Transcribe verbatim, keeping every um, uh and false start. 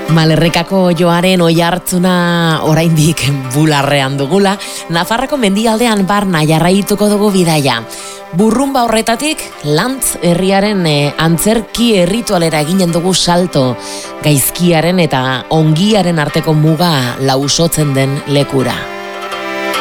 Malerrekako joaren oihartzuna oraindik bularrean dugula, Nafarroko mendialdean barna jarraituko dugu bidaia. Burrumba horretatik, Lantz herriaren e, antzerki erritualera eginen dugu salto, gaizkiaren eta ongiaren arteko muga lausotzen den lekura.